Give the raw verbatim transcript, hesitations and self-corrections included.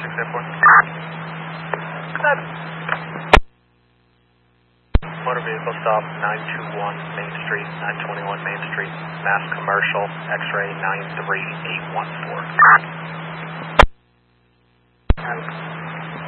airport. Motor vehicle stop nine two one Main Street, nine twenty-one Main Street, Mass Commercial, X-ray nine three eight one four.